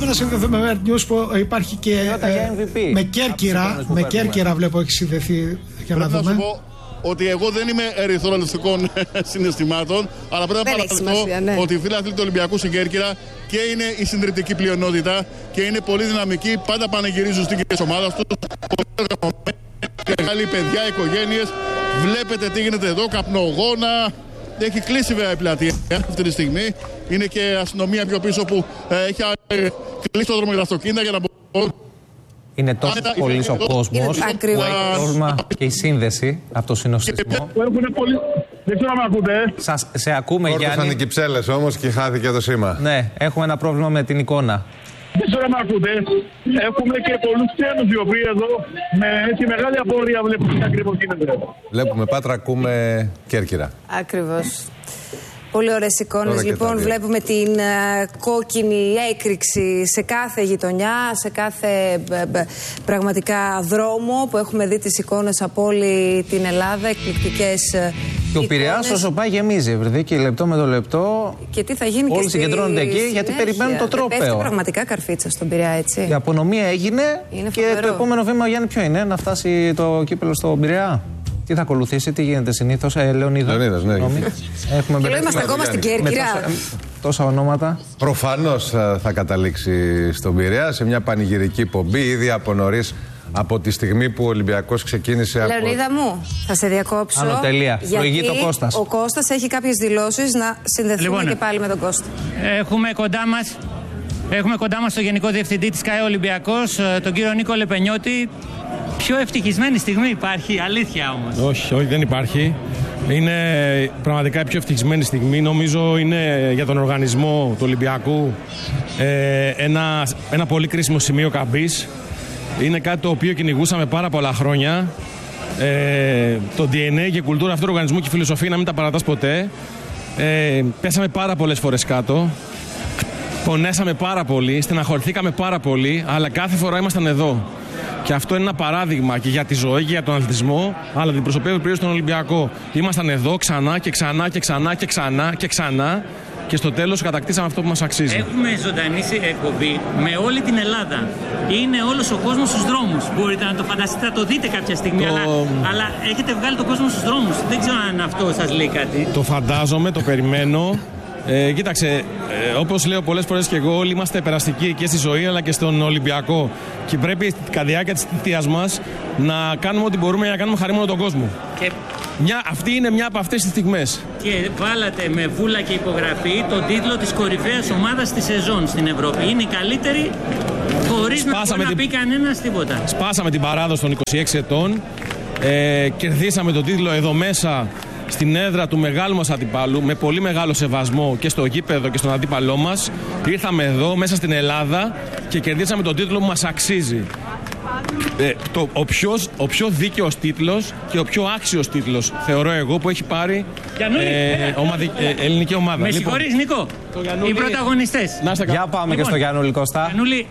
να συνδεθούμε με News που υπάρχει και με Κέρκυρα βλέπω έχει συνδεθεί για να δούμε. Ότι εγώ δεν είμαι ερυθρολευστικών συναισθημάτων, αλλά πρέπει να παραδεχτώ ότι οι φίλαθλοι του Ολυμπιακού στην Κέρκυρα και είναι η συντριπτική πλειονότητα και είναι πολύ δυναμικοί. Πάντα πανηγυρίζουν στην ομάδα του. Μεγάλοι παιδιά, οικογένειες. Βλέπετε τι γίνεται εδώ, καπνογόνα. Έχει κλείσει βέβαια η πλατεία αυτή τη στιγμή. Είναι και αστυνομία πιο πίσω που έχει κλείσει το δρόμο για τα αυτοκίνητα για να μπορούν. Είναι τόσο πολύ ο κόσμος που έχει πρόβλημα και η σύνδεση από το συνοστισμό. Δεν ξέρω αν με ακούτε. Σε ακούμε, Γιάννη. Όρθωσαν οι κυψέλες όμως και χάθηκε το σήμα. Ναι, έχουμε ένα πρόβλημα με την εικόνα. Δεν ξέρω αν με ακούτε. Έχουμε και πολλούς ξένους οι οποίοι εδώ με έτσι μεγάλη απορία βλέπουν τι ακριβώς γίνεται. Βλέπουμε Πάτρα, ακούμε Κέρκυρα. Ακριβώς. Πολύ ωραίες εικόνες. Λοιπόν, βλέπουμε την κόκκινη έκρηξη σε κάθε γειτονιά, σε κάθε πραγματικά δρόμο που έχουμε δει τις εικόνες από όλη την Ελλάδα. Εκπληκτικές και ο Πειραιάς όσο πάει γεμίζει, Ευρυδίκη, λεπτό με το λεπτό. Και τι θα γίνει όλοι συγκεντρώνονται εκεί γιατί περιμένουν το τρόπαιο. Πέφτει πραγματικά καρφίτσα στον Πειραιά, έτσι. Η απονομία έγινε και το επόμενο βήμα, Γιάννη, ποιο είναι? Να φτάσει το κύπελο στον Πειραιά. Τι θα ακολουθήσει, τι γίνεται συνήθως, Λεωνίδας, ναι. Και λέω είμαστε ακόμα στην Κέρκυρα. Τόσα ονόματα. Προφανώς θα καταλήξει στον Πειραιά σε μια πανηγυρική πομπή ήδη από νωρίς, από τη στιγμή που ο Ολυμπιακός ξεκίνησε. Λεωνίδα μου, θα σε διακόψω. Άνω τελεία. Γιατί ο Κώστας. Ο Κώστας έχει κάποιες δηλώσεις να συνδεθούμε και πάλι με τον Κώστα. Έχουμε κοντά μας τον Γενικό Διευθυντή της ΚΑΕ Ολυμπιακός, τον κύριο Νίκο Λεπενιώτη. Πιο ευτυχισμένη στιγμή υπάρχει, αλήθεια όμως? Όχι, δεν υπάρχει. Είναι πραγματικά η πιο ευτυχισμένη στιγμή. Νομίζω είναι για τον οργανισμό του Ολυμπιακού ένα πολύ κρίσιμο σημείο καμπής. Είναι κάτι το οποίο κυνηγούσαμε πάρα πολλά χρόνια. Το DNA και η κουλτούρα αυτού του οργανισμού και η φιλοσοφία να μην τα παρατάς ποτέ. Πέσαμε πάρα πολλές φορές κάτω. Πονέσαμε πάρα πολύ, στεναχωρηθήκαμε πάρα πολύ, αλλά κάθε φορά ήμασταν εδώ. Και αυτό είναι ένα παράδειγμα και για τη ζωή και για τον αθλητισμό, αλλά την προσωπία του στον Ολυμπιακό. Ήμασταν εδώ ξανά και ξανά και ξανά και ξανά και ξανά και στο τέλος κατακτήσαμε αυτό που μας αξίζει. Έχουμε ζωντανή εκπομπή με όλη την Ελλάδα. Είναι όλος ο κόσμος στους δρόμους. Μπορείτε να το φανταστείτε, θα το δείτε κάποια στιγμή, αλλά έχετε βγάλει τον κόσμο στους δρόμους. Δεν ξέρω αν αυτό σας λέει κάτι. Το φαντάζομαι, το περιμένω. Κοίταξε, όπως λέω πολλές φορές και εγώ, όλοι είμαστε περαστικοί και στη ζωή αλλά και στον Ολυμπιακό. Και πρέπει κατά τη διάρκεια της θητείας μας να κάνουμε ό,τι μπορούμε για να κάνουμε χαρούμενο τον κόσμο. Και αυτή είναι μια από αυτές τις στιγμές. Και βάλατε με βούλα και υπογραφή τον τίτλο της κορυφαίας ομάδας της σεζόν στην Ευρώπη. Είναι η καλύτερη χωρίς να πει κανένας τίποτα. Σπάσαμε την παράδοση των 26 ετών. Κερδίσαμε τον τίτλο εδώ μέσα, στην έδρα του μεγάλου μας αντιπάλου, με πολύ μεγάλο σεβασμό και στο γήπεδο και στον αντίπαλό μας. Ήρθαμε εδώ μέσα στην Ελλάδα και κερδίσαμε τον τίτλο που μας αξίζει. Ο πιο δίκαιος τίτλος και ο πιο άξιος τίτλος, θεωρώ εγώ, που έχει πάρει ελληνική ομάδα. Με συγχωρείς, Νίκο, οι πρωταγωνιστές. Για πάμε και στο Γιάννουλη, Κώστα. Γιάννουλη,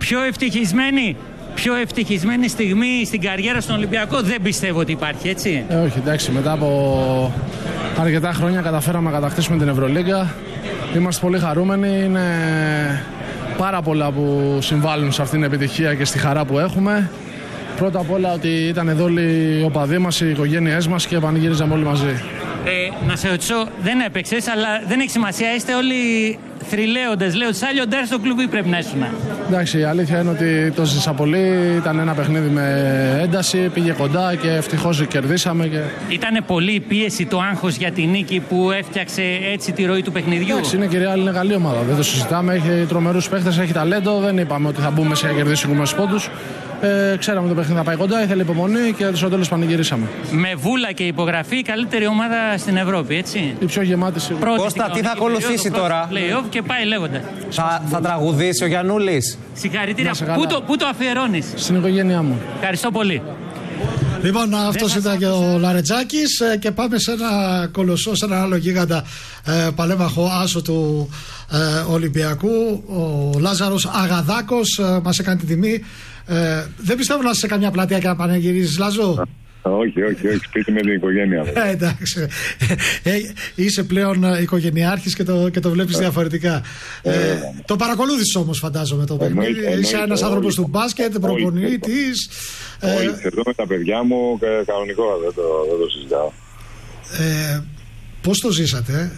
πιο ευτυχισμένη στιγμή στην καριέρα στον Ολυμπιακό δεν πιστεύω ότι υπάρχει, έτσι. Όχι, εντάξει, μετά από αρκετά χρόνια καταφέραμε να κατακτήσουμε την Ευρωλίγκα. Είμαστε πολύ χαρούμενοι. Είναι πάρα πολλά που συμβάλλουν σε αυτήν την επιτυχία και στη χαρά που έχουμε. Πρώτα απ' όλα ότι ήταν εδώ όλοι οι οπαδοί μας, οι οικογένειές μας και πανηγύριζαμε όλοι μαζί. Να σε ρωτήσω, δεν έπαιξες, αλλά δεν έχει σημασία. Είστε όλοι θρυλαίοντες. Λέω, σάλιοντες στο κλουβί πρέπει να ήσουν. Εντάξει, η αλήθεια είναι ότι το ζήσα πολύ. Ήταν ένα παιχνίδι με ένταση, πήγε κοντά και ευτυχώς κερδίσαμε. Ήτανε πολύ η πίεση, το άγχος για τη νίκη που έφτιαξε έτσι τη ροή του παιχνιδιού? Εντάξει, είναι κυρία, είναι καλή ομάδα. Δεν το συζητάμε. Έχει τρομερούς παίχτες, έχει ταλέντο. Δεν είπαμε ότι θα μπούμε σε κερδίσουμε πόντους. Ξέραμε το παιχνίδι θα πάει κοντά, ήθελε υπομονή και στο τέλος πανηγυρίσαμε. Με βούλα και υπογραφή, η καλύτερη ομάδα στην Ευρώπη, έτσι. Η πιο γεμάτη σίγουρα. Κώστα, τι θα ακολουθήσει τώρα? Play-off και πάει λέγοντα. Θα τραγουδήσει ο Γιαννούλης? Συγχαρητήρια. Πού το αφιερώνεις? Στην οικογένειά μου. Ευχαριστώ πολύ. Λοιπόν, αυτός ήταν και ο Λαρετζάκης και πάμε σε ένα κολοσσό, σε ένα άλλο γίγαντα παλέμαχο άσο του Ολυμπιακού. Ο Λάζαρος Αγαδάκος μας έκανε την τιμή. Δεν πιστεύω να είσαι σε καμιά πλατεία και να πανηγυρίζεις, Λάζο. Όχι, σπίτι με την οικογένεια. Εντάξει. Είσαι πλέον οικογενειάρχης και το βλέπεις διαφορετικά. Το παρακολούθησες όμως, φαντάζομαι, το παιχνίδι. Είσαι ένας άνθρωπος του μπάσκετ, προπονητής. Εδώ με τα παιδιά μου, κανονικό, δεν το συζητάω. Πώς το ζήσατε?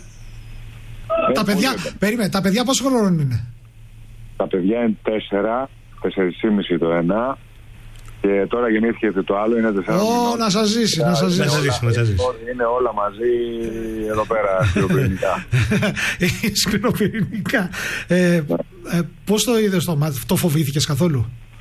Τα παιδιά πόσο χρόνο είναι? Τα παιδιά είναι 4,5 το ένα. Και τώρα γεννήθηκε το άλλο, είναι 4. Να σας ζήσει, να σας ζήσει. Είναι όλα μαζί εδώ πέρα, σκληροπυρηνικά. Σκληροπυρηνικά. Πώς το είδες το μάτι, το φοβήθηκες καθόλου?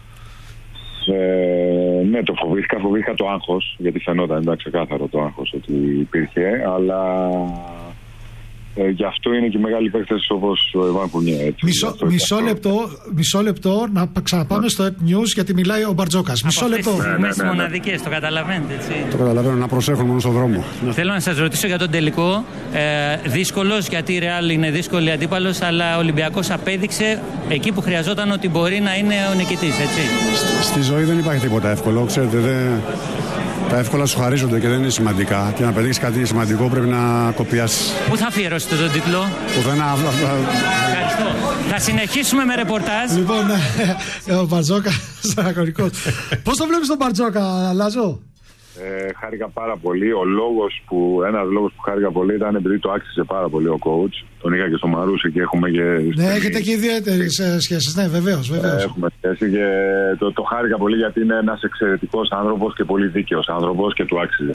Ναι, το φοβήθηκα το άγχος, γιατί φαινόταν, ήταν ξεκάθαρο το άγχος ότι υπήρχε, αλλά γι' αυτό είναι και μεγάλοι παίκτες όπως ο Ιβάν Φουρνιέ. Μισό λεπτό να ξαναπάμε στο Ed News, γιατί μιλάει ο Μπαρτζόκας. Μισό λεπτό. Μέσα μοναδικές, το καταλαβαίνετε, έτσι. Το καταλαβαίνω, να προσέχουν μόνο στον δρόμο. Θέλω να σας ρωτήσω για τον τελικό. Δύσκολος, γιατί η Ρεάλ είναι δύσκολη αντίπαλος, αλλά ο Ολυμπιακός απέδειξε εκεί που χρειαζόταν ότι μπορεί να είναι ο νικητής, έτσι. Στη ζωή δεν υπάρχει τίποτα εύκολο, ξέρετε. Τα εύκολα σου χαρίζονται και δεν είναι σημαντικά. Και να πετύχεις κάτι σημαντικό πρέπει να κοπιάσεις. Πού θα αφιερώσετε τον τίτλο? Ευχαριστώ. Θα συνεχίσουμε με ρεπορτάζ. Λοιπόν, ο Μπαρτζόκα, στραγωνικός. Πώς το βλέπεις τον Μπαρτζόκα, Λάζο? Χάρηκα πάρα πολύ. Ένας λόγος που χάρηκα πολύ ήταν επειδή το άξιζε πάρα πολύ ο coach. Τον είχα και στο Μαρούσι και έχουμε και... Ναι, έχετε και ιδιαίτερες σχέσεις. Ναι, βεβαίως. Έχουμε σχέση και το χάρηκα πολύ, γιατί είναι ένας εξαιρετικός άνθρωπος και πολύ δίκαιος άνθρωπος και του άξιζε.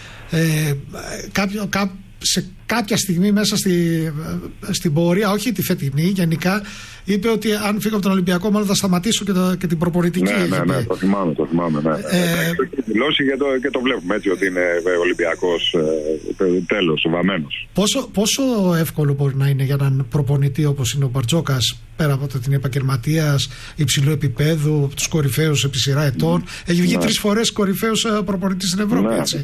Σε κάποια στιγμή μέσα στην πορεία, όχι τη φετινή, γενικά είπε ότι αν φύγω από τον Ολυμπιακό μάλλον θα σταματήσω και την προπονητική. Ναι, το θυμάμαι. Ναι. Το έχει δηλώσει και το βλέπουμε έτσι, ότι είναι Ολυμπιακός τέλος, βαμμένος. Πόσο εύκολο μπορεί να είναι για έναν προπονητή όπως είναι ο Μπαρτζόκας, πέρα από το ότι είναι επαγγελματίας υψηλού επίπεδου, από τους κορυφαίους επί σειρά ετών, έχει βγει 3 φορές κορυφαίος προπονητής στην Ευρώπη, έτσι.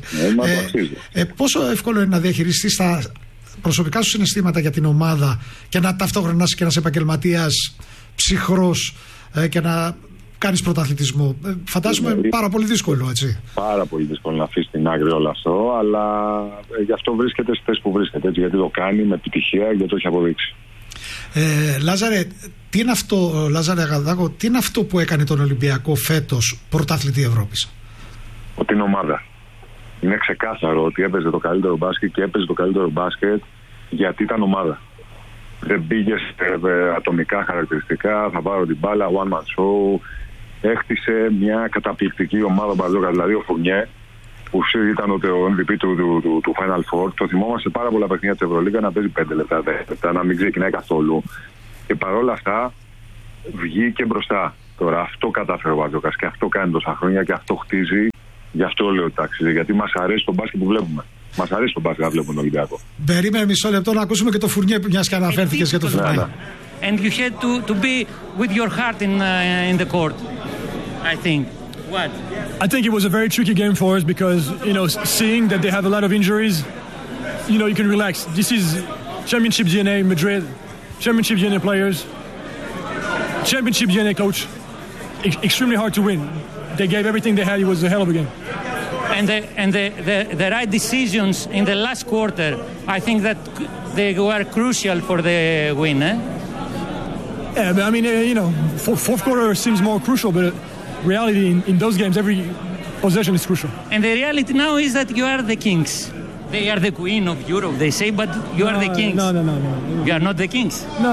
Πόσο εύκολο είναι να διαχειριστείς τα προσωπικά σου συναισθήματα για την ομάδα και να ταυτόχρονα είσαι και ένας επαγγελματίας ψυχρός και να κάνεις πρωταθλητισμό? Φαντάζομαι πάρα πολύ δύσκολο, έτσι. Πάρα πολύ δύσκολο να αφήσει στην άκρη όλο αυτό, αλλά γι' αυτό βρίσκεται στη θέση που βρίσκεται, έτσι, γιατί το κάνει με επιτυχία, γιατί το έχει αποδείξει. Λάζαρε, τι είναι αυτό, Λάζαρε Αγαδάκο, τι είναι αυτό που έκανε τον Ολυμπιακό φέτος πρωταθλητή Ευρώπης? Ότι είναι ομάδα. Είναι ξεκάθαρο ότι έπαιζε το καλύτερο μπάσκετ και έπαιζε το καλύτερο μπάσκετ γιατί ήταν ομάδα. Δεν πήγε σε ατομικά χαρακτηριστικά, θα πάρω την μπάλα, one man show. Έχτισε μια καταπληκτική ομάδα Μπαρτζόκα, δηλαδή ο Φουρνιέ, που ήταν ο MVP του Final Four. Το θυμόμαστε πάρα πολλά παιχνίδια της Ευρωλίγκα να παίζει 5 λεπτά, 10 λεπτά, να μην ξεκινάει καθόλου. Και παρόλα αυτά βγήκε μπροστά. Τώρα αυτό κατάφερε ο Μπαρτζόκας και αυτό κάνει τόσα χρόνια και αυτό χτίζει. Γι' αυτό λέω ότι ταξίζει, γιατί μας αρέσει το μπάσκετ που βλέπουμε. Μας αρέσει το μπάσκετ να βλέπουμε τον Ολυμπιακό. Περίμενε μισό λεπτό να ακούσουμε και το Φουρνιέ, μιας και αναφέρθηκες για το Φουρνιέ. And you had to be with your heart in the court, I think. What? I think it was a very tricky game for us because, seeing that they have a lot of injuries, you can relax. This is championship DNA Madrid, championship DNA players, championship DNA coach. Extremely hard to win. They gave everything they had. It was a hell of a game. And the right decisions in the last quarter, I think that they were crucial for the win. Yeah, but I mean, fourth quarter seems more crucial, but reality in those games, every possession is crucial. And the reality now is that you are the kings. They are the queen of Europe, they say, but you are the kings. No. You are not the kings. No,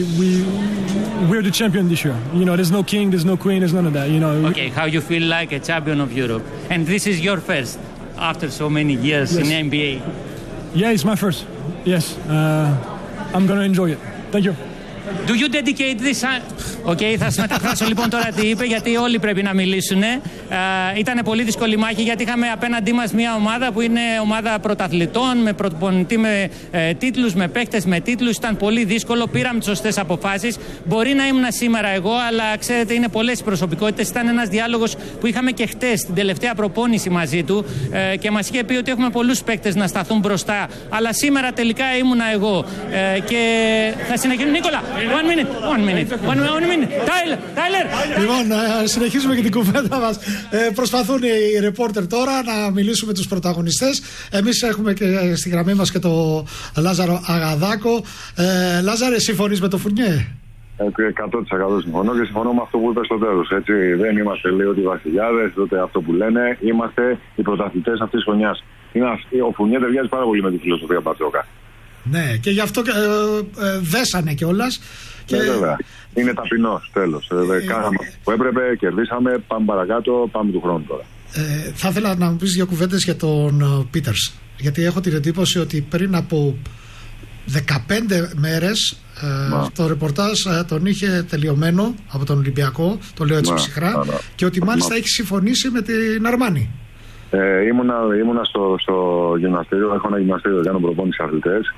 we're the champion this year. There's no king, there's no queen, there's none of that. Okay, how you feel like a champion of Europe, and this is your first after so many years in the NBA. Yeah, it's my first. Yes, I'm gonna enjoy it. Thank you. Do you dedicate this? Θα σας μεταφράσω λοιπόν τώρα τι είπε, γιατί όλοι πρέπει να μιλήσουν. Ήταν πολύ δύσκολη μάχη, γιατί είχαμε απέναντί μας μια ομάδα που είναι ομάδα πρωταθλητών, με προπονητή με τίτλους, με παίκτες με τίτλους. Ήταν πολύ δύσκολο, πήραμε τις σωστές αποφάσεις. Μπορεί να ήμουν σήμερα εγώ, αλλά ξέρετε είναι πολλές προσωπικότητες. Ήταν ένας διάλογος που είχαμε και χτες, την τελευταία προπόνηση μαζί του, και μας είχε πει ότι έχουμε πολλούς παίκτες να σταθούν μπροστά. Αλλά σήμερα τελικά ήμουνα εγώ. Και θα συνεχίσουμε. Νίκολα, One minute. Tyler. Λοιπόν, συνεχίζουμε και την κουβέντα μας. Προσπαθούν οι ρεπόρτερ τώρα να μιλήσουμε τους πρωταγωνιστές. Εμείς έχουμε και στη γραμμή μας και το Λάζαρο Αγαδάκο. Λάζαρε, συμφωνείς με το Φουρνιέ? 100% συμφωνώ και συμφωνώ με αυτό που είπε στο τέλος. Δεν είμαστε λέει ότι οι βασιλιάδες, ούτε αυτό που λένε. Είμαστε οι πρωταθλητές αυτής της χρονιάς. Ο Φουρνιέ ταιριάζει πάρα πολύ με τη φιλοσοφία Μπαρτζόκα. Ναι, και γι' αυτό δέσανε κιόλας. Βέβαια. Είναι ταπεινός, τέλος. Κάναμε αυτό που έπρεπε, κερδίσαμε, πάμε παρακάτω, πάμε του χρόνου τώρα. Θα ήθελα να μου πεις δύο κουβέντες για τον Πίτερς. Γιατί έχω την εντύπωση ότι πριν από 15 μέρες το ρεπορτάζ τον είχε τελειωμένο από τον Ολυμπιακό, το λέω έτσι ψυχρά, και ότι μάλιστα έχει συμφωνήσει με την Αρμάνι. Ήμουνα στο γυμναστήριο, έχω ένα γυμναστήριο, κάνω προπόνηση αθλητές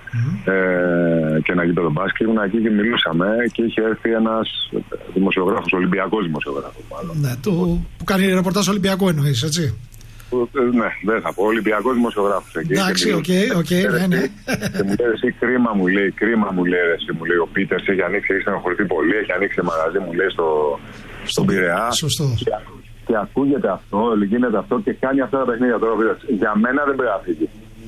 και ένα γήπεδο μπάσκετ. Ήμουνα εκεί και μιλούσαμε και είχε έρθει ένας δημοσιογράφος, Ολυμπιακός δημοσιογράφος μάλλον. Ναι, που κάνει ρεπορτάζ Ολυμπιακό εννοείς, έτσι? Ναι, δεν θα πω, Ολυμπιακός δημοσιογράφος εκεί. Εντάξει, οκ, ναι. Και μου λέει, εσύ κρίμα μου λέει, ο Πίτερς έχει ανοίξει, έχει στενοχωρηθεί πολύ, έχει ανοίξει μαγαζί, μου λέει, στον Πειραιά. Σωστό. Και ακούγεται αυτό, γίνεται αυτό και κάνει αυτά τα παιχνίδια τώρα. Για μένα δεν πρέπει να φύγει.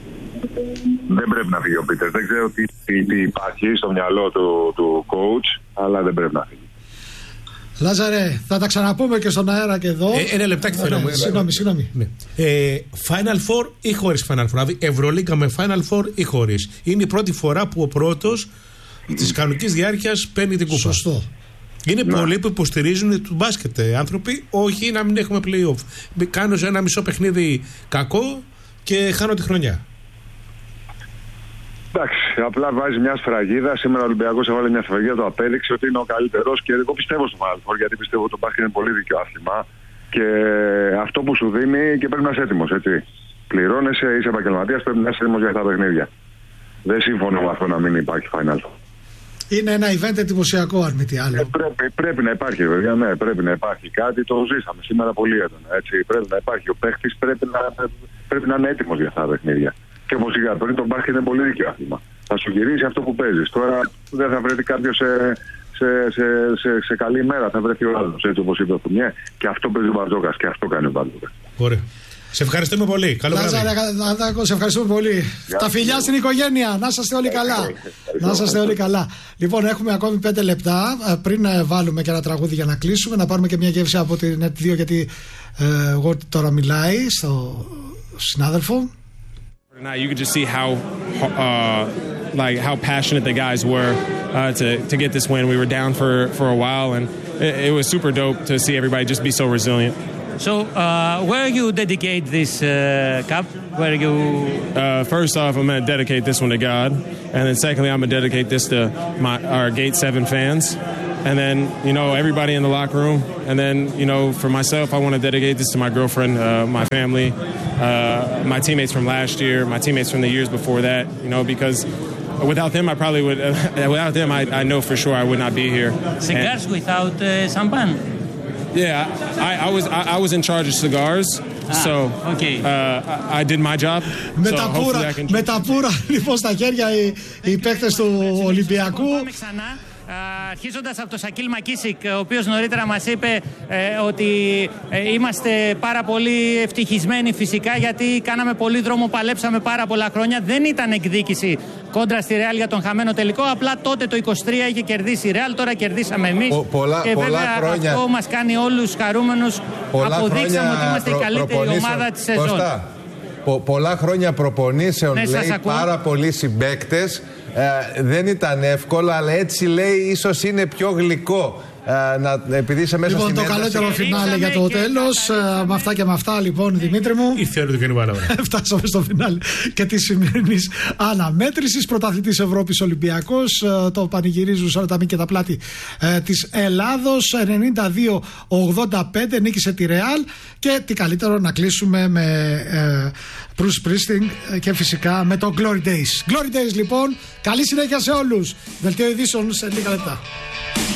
Δεν πρέπει να φύγει ο Πίτερς. Δεν ξέρω τι υπάρχει στο μυαλό του coach, αλλά δεν πρέπει να φύγει. Λάζαρε, θα τα ξαναπούμε και στον αέρα και εδώ. Ένα λεπτάκι θέλω. Συγγνώμη. Final Four ή χωρίς Final Four? Δηλαδή Ευρωλίγκα με Final Four ή χωρίς? Είναι η πρώτη φορά που ο πρώτος της κανονικής διάρκειας παίρνει την κούπα. Σωστό. Είναι πολλοί που υποστηρίζουν του μπάσκετ άνθρωποι, όχι να μην έχουμε play-off. Κάνω ένα μισό παιχνίδι κακό και χάνω τη χρονιά. Εντάξει, απλά βάζει μια σφραγίδα. Σήμερα ο Ολυμπιακός έβαλε μια σφραγίδα, το απέδειξε ότι είναι ο καλύτερος και εγώ πιστεύω στο Final Four, γιατί πιστεύω ότι το μπάσκετ είναι πολύ δίκαιο άθλημα και αυτό που σου δίνει και πρέπει να είσαι έτοιμος, έτσι. Πληρώνεσαι, είσαι επαγγελματίας, πρέπει να είσαι έτοιμος για αυτά τα παιχνίδια. Δεν συμφωνώ με αυτό να μην υπάρχει Final Four. Είναι ένα event εντυπωσιακό, αν μη τι άλλο. Πρέπει να υπάρχει, βέβαια. Ναι, πρέπει να υπάρχει κάτι. Το ζήσαμε σήμερα πολύ έντονα. Πρέπει να υπάρχει. Ο παίχτης πρέπει να είναι έτοιμος για αυτά τα παιχνίδια. Και όπως είπα πριν, το μπάσκετ είναι πολύ δίκαιο άθλημα. Θα σου γυρίσει αυτό που παίζεις. Τώρα δεν θα βρεθεί κάποιος σε καλή ημέρα. Θα βρεθεί ο άλλος. Έτσι όπως είπε ο Φουρνιέ. Και αυτό παίζει ο Μπαρτζόκας και αυτό κάνει ο Μπαρτζόκας. Ωραία. Σε ευχαριστούμε πολύ. Καλό βράδυ. Σε ευχαριστούμε πολύ. Τα φιλιά στην οικογένεια. Να είστε όλοι καλά. Να είστε όλοι καλά. Λοιπόν, έχουμε ακόμη 5 λεπτά πριν βάλουμε και ένα τραγούδι για να κλείσουμε. Να πάρουμε και μια γεύση από την Net2, γιατί εγώ τώρα μιλάει στο συνάδελφο. You could just see how passionate the guys were to get this win. We were down for a while, and it was super dope to see everybody just be so resilient. So, where you dedicate this cup? Where you? First off, I'm going to dedicate this one to God, and then secondly, I'm going to dedicate this to our Gate 7 fans, and then everybody in the locker room, and then for myself, I want to dedicate this to my girlfriend, my family, my teammates from last year, my teammates from the years before that. Because without them, I probably would. Without them, I know for sure I would not be here. Cigars without champagne. Yeah, I was in charge of cigars, so okay. I did my job. Με τα πουρα λοιπόν στα χέρια οι παίκτες του Ολυμπιακού. Αρχίζοντας από τον Σακίλ Μακίσικ, ο οποίος νωρίτερα μας είπε ότι είμαστε πάρα πολύ ευτυχισμένοι φυσικά, γιατί κάναμε πολύ δρόμο, παλέψαμε πάρα πολλά χρόνια. Δεν ήταν εκδίκηση κόντρα στη Ρεάλ για τον χαμένο τελικό. Απλά τότε το 23 είχε κερδίσει η Ρεάλ, τώρα κερδίσαμε εμείς. Και βέβαια χρόνια, αυτό μας κάνει όλους χαρούμενους. Αποδείξαμε ότι είμαστε η καλύτερη ομάδα της σεζόν. Πολλά χρόνια προπονήσεων, ναι, λέει, πάρα πολλοί συμπαίκτες. Δεν ήταν εύκολο, αλλά έτσι λέει ίσως είναι πιο γλυκό. Επειδή είσαι μέσα λοιπόν, στην το καλύτερο φινάλε για το τέλος. Με αυτά και με αυτά, λοιπόν, Δημήτρη μου. Ήρθε η ώρα του καινού παράδοση. Φτάσαμε στο φινάλε και τη σημερινή αναμέτρηση. Πρωταθλητής Ευρώπης Ολυμπιακός. Το πανηγυρίζουν σε όλα τα μήκη και τα πλάτη της Ελλάδος. 92-85 νίκησε τη Ρεάλ. Και τι καλύτερο να κλείσουμε με Bruce Springsteen και φυσικά με το Glory Days. Glory Days, λοιπόν. Καλή συνέχεια σε όλους. Δελτίο ειδήσεων σε λίγα λεπτά.